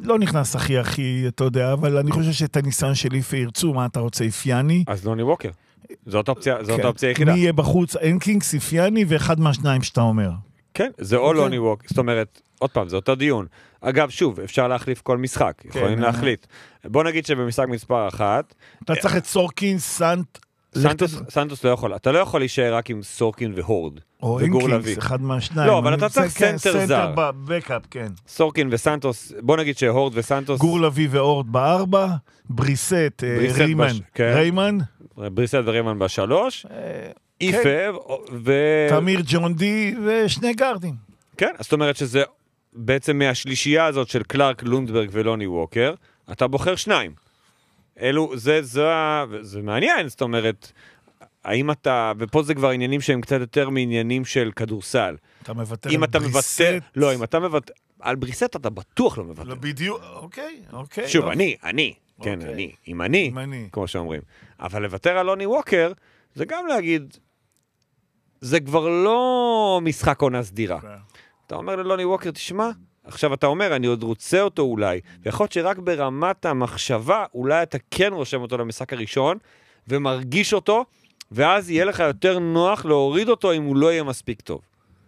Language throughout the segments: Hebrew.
לא נכנס הכי, אתה יודע, אבל אני חושב שאת הניסיון של איפה ירצו, מה אתה רוצה, איפיאני? אז לוני ווקר. זאת האופציה היחידה. מי יהיה בחוץ? אנקינגס, איפיאני, ואחד מהשניים שאתה אומר. כן, זה או לוני ווקר. זאת אומרת, עוד פעם, זה אותו דיון. אגב, שוב, אפשר להחליף כל משחק. יכולים להחליט. בוא נגיד שבמשחק מספר 1... אתה צריך את סורקין, סנטוס לא יכול. אתה לא יכול להישאר רק עם סורקין והורד. או אנקינגס, אחד מהשניים. לא, אבל אתה צריך סנטר זר. סנטר בבקאפ, כן. סורקין וסנטוס, בוא נגיד שהורד וסנטוס... גור לוי והורד ב4, בריסט, ריימן. בריסט וריימן ב3. איפה תמיר ג'ונדי ושני גרדים. כן, זאת אומרת שזה בעצם מהשלישייה הזאת של קלארק, לונדברג ולוני ווקר, אתה בוחר שניים. אלו, זה מעניין, זאת אומרת, האם אתה, ופה זה כבר עניינים שהם קצת יותר מעניינים של כדורסל. אתה מוותר על בריסט? לא, אם אתה מוותר, על בריסט אתה בטוח לא מוותר. לא בדיוק, אוקיי. שוב, אני, כן, אני, כמו שאומרים. אבל לוותר על לוני ווקר, זה גם להגיד, זה כבר לא משחק עונה סדירה. אתה אומר ללוני ווקר, תשמע, עכשיו אתה אומר, אני עוד רוצה אותו אולי, ויכול להיות שרק ברמת המחשבה, אולי אתה כן רושם אותו למשחק הראשון, ומרגיש אותו, ואז יהיה לך יותר נוח להוריד אותו אם הוא לא יהיה מספיק טוב.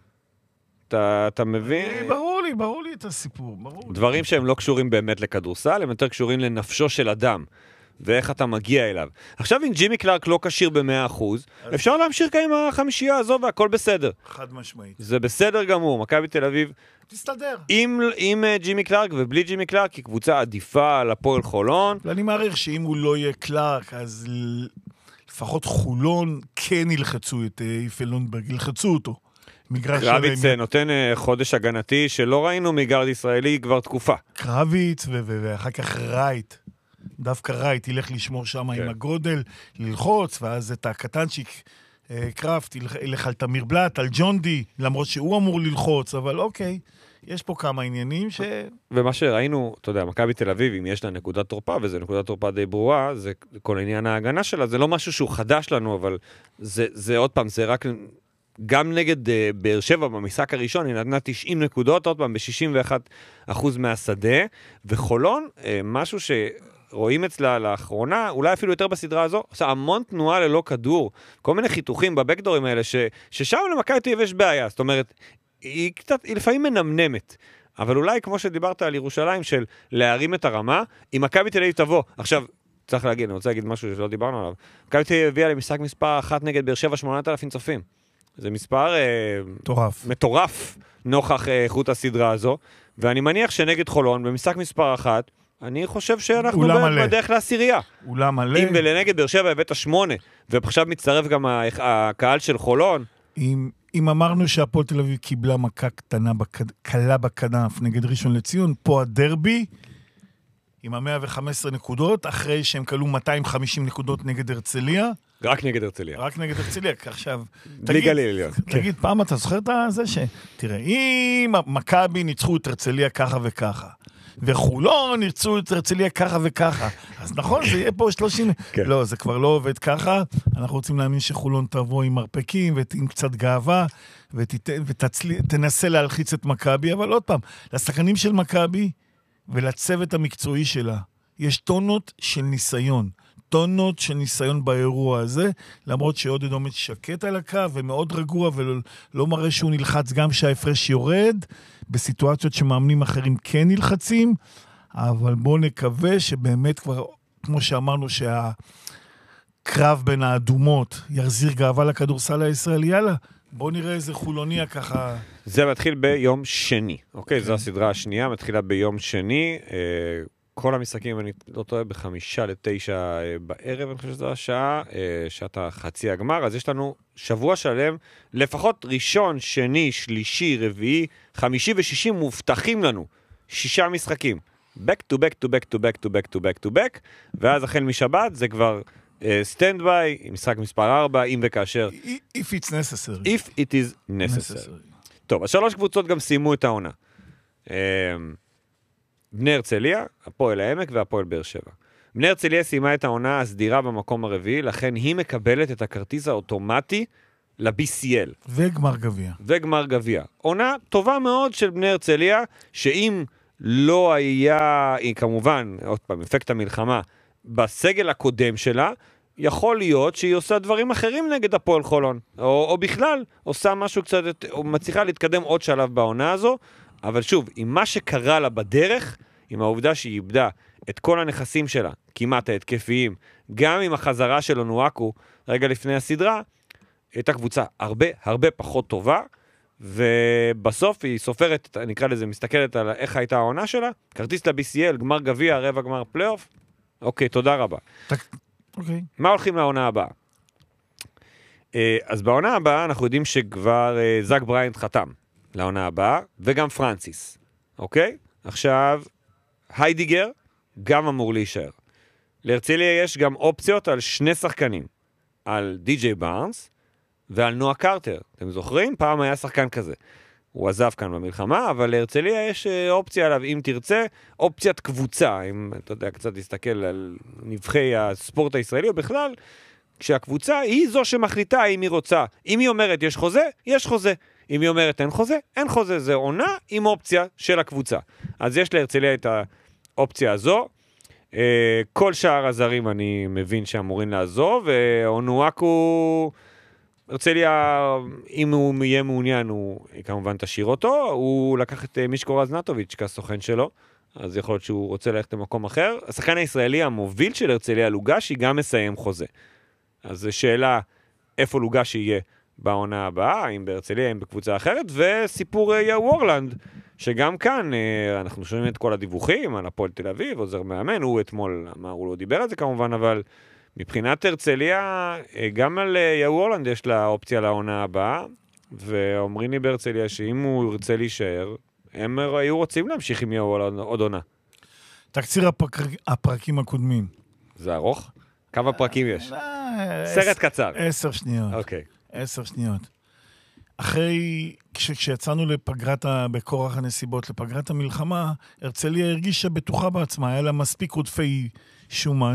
אתה מבין? ברור לי את הסיפור. דברים שהם לא קשורים באמת לכדורסל, הם יותר קשורים לנפשו של אדם. ואיך אתה מגיע אליו. עכשיו אם ג'ימי קלארק לא קשיר ב100%, אפשר להמשיך עם החמישייה הזו והכל בסדר. חד משמעית. זה בסדר גמור. מכבי תל אביב תסתדר. עם ג'ימי קלארק ובלי ג'ימי קלארק היא קבוצה עדיפה על הפועל חולון. ואני מעריך שאם הוא לא יהיה קלארק, אז לפחות חולון כן ילחצו את איפה לונדברג, ילחצו אותו. קרביץ נותן חודש הגנתי שלא ראינו מגרד ישראלי כבר תקופה. קרביץ ואחר כך רייט. דווקא רייט ילך לשמור שם עם הגודל, ללחוץ, ואז את הקטנצ'יק קראפט ילך על תמיר בלט, על ג'ונדי, למרות שהוא אמור ללחוץ, אבל אוקיי, יש פה כמה עניינים ש... ומה שראינו, אתה יודע, מכבי תל אביב, אם יש לה נקודת תורפה, וזו נקודת תורפה די ברורה, זה כל עניין ההגנה שלה, זה לא משהו שהוא חדש לנו, אבל זה עוד פעם, זה רק... גם נגד באר שבע במשחק הראשון, היא נתנה 90 נקודות, עוד פעם, ב-61% מהשדה, וחולון, משהו שרואים אצלה לאחרונה, אולי אפילו יותר בסדרה הזו, עושה המון תנועה ללא כדור, כל מיני חיתוכים בבקדורים האלה, ששם למכבי תל אביב יש בעיה, זאת אומרת, היא לפעמים מנמנמת, אבל אולי כמו שדיברת על ירושלים, של להרים את הרמה, אם מכבי תל אביב תבוא, עכשיו, צריך להגיד, אני רוצה להגיד משהו שלא דיברנו עליו, מכבי תל אביב הביאה למשחק מספר 1 נגד באר שבע 8,000 צופים. זה מספר מטורף נוכח איכות הסדרה הזו, ואני מניח שנגד חולון, במשחק מספר 1, אני חושב שאנחנו בדרך לעשירייה. אולם מלא. אם בלנגד באר שבע הבאת 8, ועכשיו מצטרף גם הקהל של חולון. אם אמרנו שהפועל תל אביב קיבלה מכה קלה בכנף נגד ראשון לציון, פה הדרבי, עם ה-115 נקודות, אחרי שהם קלו 250 נקודות נגד הרצליה. רק נגד הרצליה. רק נגד הרצליה, עכשיו... בלי גליל עליון. תגיד, פעם אתה זוכר את זה תראה, אם מכבי ניצחו את הרצליה ככה וככה, וחולון ניצחו את הרצליה ככה וככה, אז נכון, זה יהיה פה 30... לא, זה כבר לא עובד ככה, אנחנו רוצים להאמין שחולון תבוא עם מרפקים, ועם קצת גאווה, ותנסה להלחיץ את מכבי, אבל עוד פעם, לשחקנים של מכבי, ולצוות המקצועי שלה, יש טונות של ניסיון באירוע הזה, למרות שעוד אדומת שקט על הקו, ומאוד רגוע, ולא מראה שהוא נלחץ גם שההפרש יורד, בסיטואציות שמאמנים אחרים כן נלחצים, אבל בואו נקווה שבאמת כבר, כמו שאמרנו, שהקרב בין האדומות יחזיר גאווה לכדורסל הישראלי, יאללה, בואו נראה איזה חולוניה ככה... זה מתחיל ביום שני, אוקיי? זו הסדרה השנייה, מתחילה ביום שני, כל המשחקים, אני לא טועה, 8:55 בערב, אני חושב שזו השעה, שעת החצי הגמר, אז יש לנו שבוע שלם, לפחות ראשון, שני, שלישי, רביעי, חמישי ושישי מובטחים לנו, 6 משחקים, back to back to back to back to back to back to back, ואז החל משבת זה כבר stand by, משחק מספר 4, אם וכאשר. If it's necessary. If it is necessary. טוב, אז 3 קבוצות גם סיימו את העונה. בני הרצליה, הפועל העמק והפועל באר שבע. בני הרצליה סיימה את העונה הסדירה במקום הרביעי, לכן היא מקבלת את הכרטיס האוטומטי ל-BCL. וגמר גביע. וגמר גביע. עונה טובה מאוד של בני הרצליה, שאם לא היה, כמובן, עוד פעם, אפקט המלחמה, בסגל הקודם שלה, יכול להיות שהיא עושה דברים אחרים נגד הפועל חולון, או בכלל עושה משהו קצת, או מצליחה להתקדם עוד שלב בעונה הזו, אבל שוב, עם מה שקרה לה בדרך, עם העובדה שהיא איבדה את כל הנכסים שלה, כמעט ההתקפיים, גם עם החזרה של אונואקו, רגע לפני הסדרה, הייתה קבוצה הרבה פחות טובה, ובסוף היא סופרת, נקרא לזה, מסתכלת על איך הייתה העונה שלה, כרטיס ל-BCL, גמר גביע, רבע גמר פלייאוף, אוקיי, תודה רבה. אוקיי. מה הולכים לעונה הבאה? אז בעונה הבאה אנחנו יודעים שכבר זאק בריינט חתם לעונה הבאה, וגם פרנסיס, אוקיי? עכשיו, היידיגר גם אמור להישאר. להרצליה יש גם אופציות על שני שחקנים, על די.ג'יי בארנס ועל נועה קרטר. אתם זוכרים? פעם היה שחקן כזה. הוא עזב כאן במלחמה, אבל להרצליה יש אופציה עליו, אם תרצה, אופציית קבוצה. אם אתה יודע, קצת להסתכל על נבחי הספורט הישראלי, או בכלל, כשהקבוצה היא זו שמחליטה אם היא רוצה. אם היא אומרת יש חוזה, יש חוזה. אם היא אומרת אין חוזה, אין חוזה. זה עונה עם אופציה של הקבוצה. אז יש להרצליה את האופציה הזו. כל שאר הזרים אני מבין שאמורים לעזוב, ואונואקו, הרצליה, אם הוא יהיה מעוניין, הוא כמובן תשאיר אותו, הוא לקח את מישקו רזנטוביץ' כסוכן שלו, אז יכול להיות שהוא רוצה ללכת למקום אחר. השחקן הישראלי המוביל של הרצליה, לוגשי, גם מסיים חוזה. אז זו שאלה איפה לוגשי יהיה בעונה הבאה, אם בהרצליה, אם בקבוצה אחרת, וסיפור יאו וורלנד, שגם כאן אנחנו שומעים את כל הדיווחים על הפועל תל אביב, עוזר מאמן, הוא אתמול אמר, הוא לא דיבר על זה כמובן, אבל מבחינת הרצליה, גם על יאו וורלנד יש לה אופציה לעונה הבאה, ואומרים לי בהרצליה שאם הוא ירצה להישאר, הם היו רוצים להמשיך עם יאו וורלנד עוד עונה. תקציר הפרקים הקודמים. זה ארוך? כמה פרקים יש? סרט קצר. 10 שניות. אוקיי. 10 שניות. אחרי, כשיצאנו בכורח הנסיבות, לפגרת המלחמה, הרצליה הרגישה בטוחה בעצמה, היה לה מספיק עודפי שומן,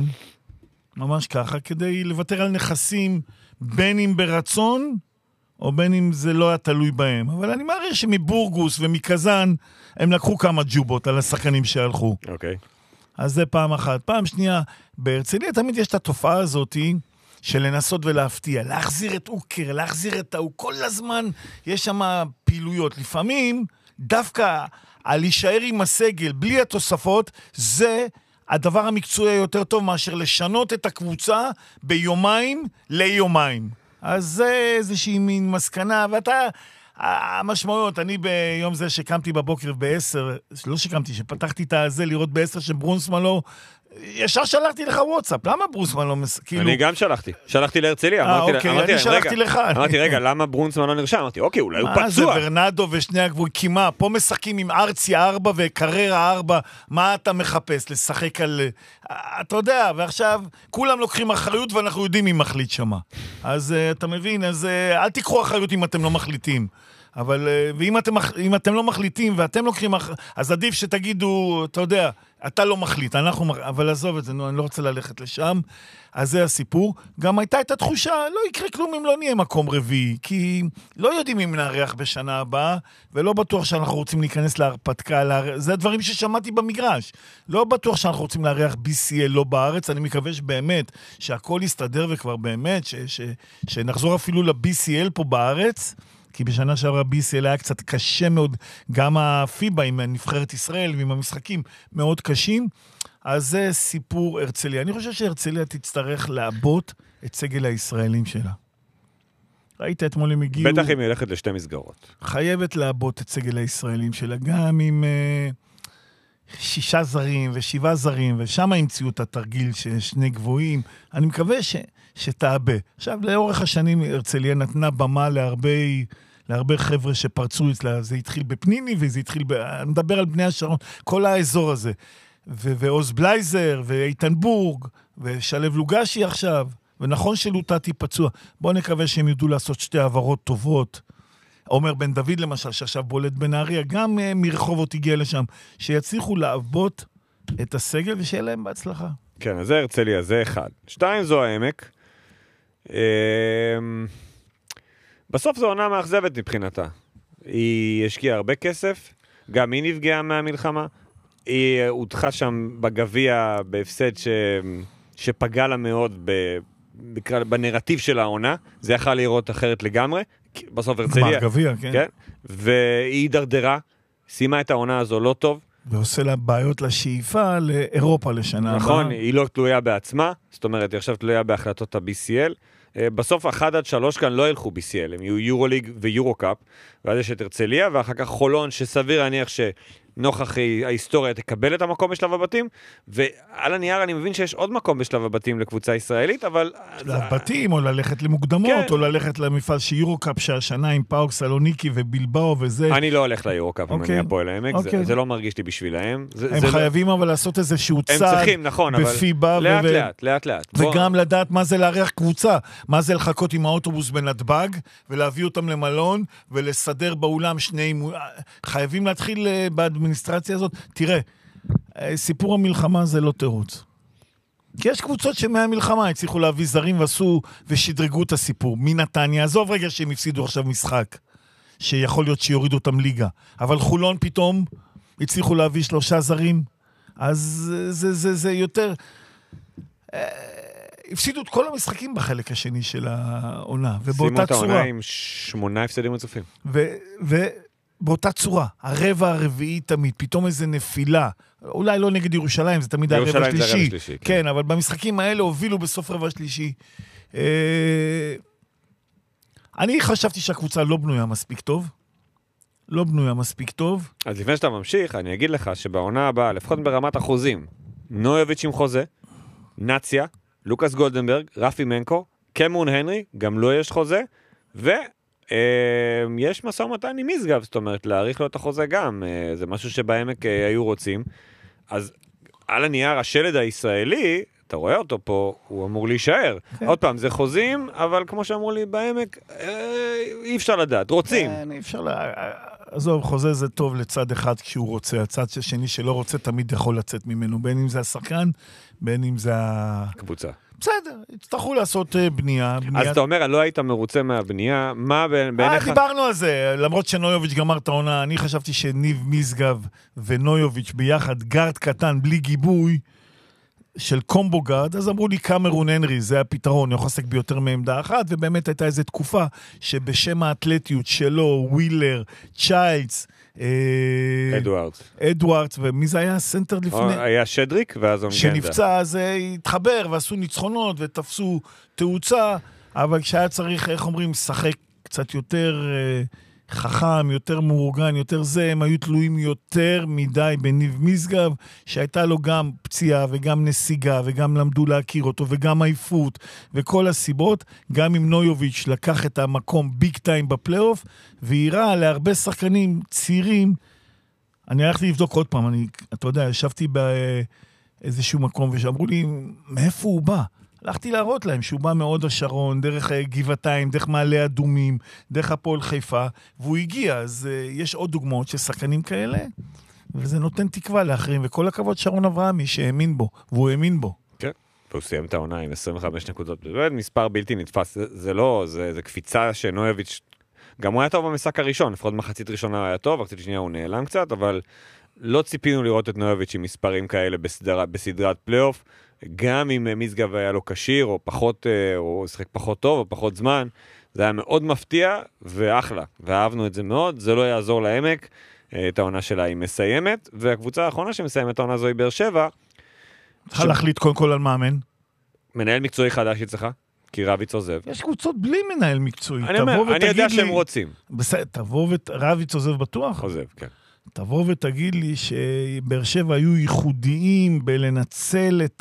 ממש ככה, כדי לוותר על נכסים, בין אם ברצון, או בין אם זה לא היה תלוי בהם. אבל אני מעריך שמבורגוס ומקזן, הם לקחו כמה ג'ובות על השחקנים שהלכו. אוקיי. אז זה פעם אחת. פעם שנייה, בהרצליה תמיד יש את התופעה הזאת, של לנסות ולהפתיע, להחזיר את אוקר, להחזיר את ההוא, כל הזמן יש שם פעילויות. לפעמים, דווקא על להישאר עם הסגל, בלי התוספות, זה הדבר המקצועי היותר טוב, מאשר לשנות את הקבוצה ביומיים ליומיים. אז זה איזושהי מין מסקנה, ואתה, המשמעויות, אני ביום זה שקמתי בבוקר ב-10, לא שקמתי, שפתחתי את הזה לראות ב-10 שברונסמן לא, ישר שלחתי לך וואטסאפ, למה ברוסמן לא כאילו... אני גם שלחתי להרצליה, אוקיי, אני שלחתי לך. אמרתי, רגע, למה ברוסמן לא נרשם? אמרתי, אוקיי, אולי הוא פצוע. זה ורנדו ושני הגבול, כמעט, פה משחקים עם ארצי 4 וקררה 4, מה אתה מחפש? לשחק על... אתה יודע, ועכשיו, כולם לוקחים אחריות ואנחנו יודעים מי מחליט שמה. אז אתה מבין, אז אל תיקחו אחריות אם אתם לא מחליטים. אבל, ואם אתם לא מחליטים ואתם לוקחים, אז עדיף שתגידו, אתה יודע, אתה לא מחליט, אבל עזוב את זה, אני לא רוצה ללכת לשם, אז זה הסיפור. גם הייתה את התחושה, לא יקרה כלום אם לא נהיה מקום רביעי, כי לא יודעים אם נארח בשנה הבאה, ולא בטוח שאנחנו רוצים להיכנס להרפתקה, זה דברים ששמעתי במגרש. לא בטוח שאנחנו רוצים לארח BCL לא בארץ, אני מקווה שבאמת, שהכל יסתדר וכבר באמת, שנחזור אפילו ל-BCL פה בארץ, כי בשנה שעברה BCL היה קצת קשה מאוד, גם הפיבה עם נבחרת ישראל ועם המשחקים מאוד קשים, אז זה סיפור הרצליה. אני חושב שהרצליה תצטרך לעבות את סגל הישראלים שלה. ראית אתמול הם הגיעו... בטח אם היא הולכת לשתי מסגרות. חייבת לעבות את סגל הישראלים שלה, גם עם 6 זרים ו7 זרים, ושם המציאו את התרגיל ששני גבוהים. אני מקווה שתאבה. עכשיו, לאורך השנים הרצליה נתנה במה להרבה חבר'ה שפרצו אצלה, זה התחיל בפניני, וזה התחיל, אני מדבר על בני השרון, כל האזור הזה, ועוז בלייזר, ואיתנבורג, ושלב לוגשי עכשיו, ונכון שלוטטי פצוע, בואו נקווה שהם ידעו לעשות שתי העברות טובות, עומר בן דוד למשל, שעכשיו בולט בנהריה, גם מרחובות הגיע לשם, שיצליחו לעבות את הסגל, ושיהיה להם בהצלחה. כן, אז זה הרצליה, זה אחד. 2 זו העמק, בסוף זו עונה מאכזבת מבחינתה. היא השקיעה הרבה כסף, גם היא נפגעה מהמלחמה, היא הודחה שם בגביע בהפסד שפגע לה מאוד בנרטיב של העונה, זה יכל לראות אחרת לגמרי, בסוף הרצליה. גביע, כן. והיא הידרדרה, סיימה את העונה הזו לא טוב. ועושה לה בעיות לשאיפה לאירופה לשנה. נכון, היא לא תלויה בעצמה, זאת אומרת, היא עכשיו תלויה בהחלטות ה-BCL. בסוף 1-3 כאן לא ילכו BCL, הם יהיו יורוליג ויורוקאפ, ואז יש את הרצליה, ואחר כך חולון, שסביר להניח נוכח ההיסטוריה תקבל את המקום בשלב הבתים, ועל הנייר אני מבין שיש עוד מקום בשלב הבתים לקבוצה ישראלית, אבל... שלב בתים, או ללכת למוקדמות, כן. או ללכת למפעל שיורוקאפ שהשנה עם פאוק סלוניקי ובלבאו וזה. אני לא הולך ליורוקאפ, אם אני הפועל העמק, זה לא מרגיש לי בשבילהם. הם חייבים אבל לעשות איזשהו צעד. הם צריכים, נכון, אבל לאט לאט. וגם לדעת מה זה לארח קבוצה, מה זה לחכות עם האוטובוס בנתב"ג, ולהביא אותם למלון, ולסדר באולם חייבים להתחיל באדמיניסטרציה הזאת. תראה, סיפור המלחמה זה לא תירוץ. כי יש קבוצות שמהמלחמה הצליחו להביא זרים ועשו ושדרגו את הסיפור. מנתניה, עזוב רגע שהם הפסידו עכשיו משחק, שיכול להיות שיורידו אותם ליגה. אבל חולון פתאום הצליחו להביא 3 זרים, אז זה יותר... הפסידו את כל המשחקים בחלק השני של העונה, ובאותה צורה... שימו את העונה עם 8 הפסדים רצופים. באותה צורה, הרבע הרביעי תמיד, פתאום איזה נפילה, אולי לא נגד ירושלים, זה תמיד הרבע השלישי, כן, אבל במשחקים האלה הובילו בסוף רבע השלישי. אני חשבתי שהקבוצה לא בנויה מספיק טוב. אז לפני שאתה ממשיך, אני אגיד לך שבעונה הבאה, לפחות ברמת אחוזים, נויוביץ' עם חוזה, נציה, לוקאס גולדנברג, רפי מנקו, קמרון הנרי, גם לא יש חוזה, יש משא ומתן עם משגב, זאת אומרת, להאריך לו את החוזה גם, זה משהו שבעמק היו רוצים, אז על הנייר השלד הישראלי, אתה רואה אותו פה, הוא אמור להישאר. עוד פעם, זה חוזים, אבל כמו שאמרו לי בעמק, אי אפשר לדעת, רוצים. אי אפשר עזוב, חוזה זה טוב לצד אחד כשהוא רוצה, הצד השני שלא רוצה תמיד יכול לצאת ממנו, בין אם זה השחקן, בין אם זה הקבוצה. בסדר, יצטרכו לעשות בנייה. אז אתה אומר, לא היית מרוצה מהבנייה, מה בעיניך? דיברנו על זה, למרות שנויוביץ' גמר את העונה, אני חשבתי שניב משגב ונויוביץ' ביחד, גארד קטן, בלי גיבוי, של קומבו גארד, אז אמרו לי קמרון הנרי, זה הפתרון, אני חוסק ביותר מעמדה אחת, ובאמת הייתה איזו תקופה שבשם האתלטיות שלו, ווילר, צ'יילדס, אדוארדס, ומי זה היה? סנטר לפני? היה שדריק, ואז הוא שנפצע, אז התחבר, ועשו ניצחונות, ותפסו תאוצה, אבל כשהיה צריך, איך אומרים, שחק קצת יותר חכם, יותר מאורגן, יותר זה, הם היו תלויים יותר מדי בניב משגב, שהייתה לו גם פציעה וגם נסיגה, וגם למדו להכיר אותו, וגם עייפות, וכל הסיבות, גם עם נויוביץ' לקח את המקום ביג טיים בפלייאוף, והיראה להרבה שחקנים צעירים, אני הלכתי לבדוק עוד פעם, אתה יודע, ישבתי באיזשהו מקום, ושאמרו לי, מאיפה הוא בא? הלכתי להראות להם שהוא בא מאוד השרון, דרך גבעתיים, דרך מעלה אדומים, דרך הפועל חיפה, והוא הגיע, אז יש עוד דוגמאות של שחקנים כאלה, וזה נותן תקווה לאחרים, וכל הכבוד שרון אברהמי שהאמין בו, והוא האמין בו. כן, והוא סיים את העונה עם 25 נקודות, זה מספר בלתי נתפס, זה לא, זה קפיצה שנויוביץ', גם הוא היה טוב במשחק הראשון, לפחות מחצית ראשונה היה טוב, מחצית שנייה הוא נעלם קצת, אבל לא ציפינו לראות את נויוביץ' עם מספרים כאלה בסדרת פלייאוף, גם אם משגב היה לו קשיר, או פחות, או שחק פחות טוב, או פחות זמן, זה היה מאוד מפתיע, ואחלה, ואהבנו את זה מאוד, זה לא יעזור לעמק, את העונה שלה היא מסיימת, והקבוצה האחרונה שמסיימת את העונה זו היא באר שבע. צריכה להחליט קודם כל על מאמן. מנהל מקצועי חדש אצלך, כי רביץ עוזב. יש קבוצות בלי מנהל מקצועי. אני יודע שהם רוצים. בסדר, תבוא רביץ עוזב בטוח? עוזב, כן. תבוא ותגיד לי שבאר שבע היו ייחודיים בלנצל את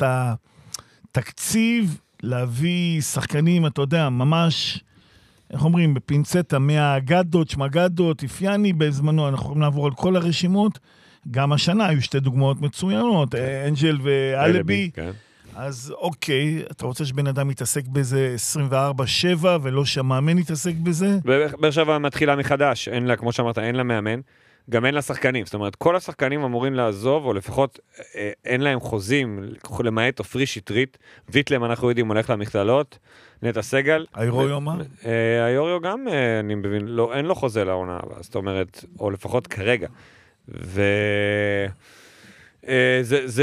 התקציב, להביא שחקנים, אתה יודע, ממש, איך אומרים, בפינצטה, מהאגדות, שמגדות, אפיאני בזמנו, אנחנו יכולים לעבור על כל הרשימות, גם השנה היו 2 דוגמאות מצוינות, אנג'ל ואלבי, אז אוקיי, אתה רוצה שבן אדם יתעסק בזה 24/7, ולא שהמאמן יתעסק בזה? באר שבע מתחילה מחדש, אין לה, כמו שאמרת, אין לה מאמן, גם אין לה שחקנים, זאת אומרת, כל השחקנים אמורים לעזוב, או לפחות אין להם חוזים, למעט אופרי שטרית, ויטלם אנחנו יודעים, הולך למכללות, נטע סגל. היוריו מה? היוריו גם, אני מבין, לא, אין לו חוזה לעונה, זאת אומרת, או לפחות כרגע. זה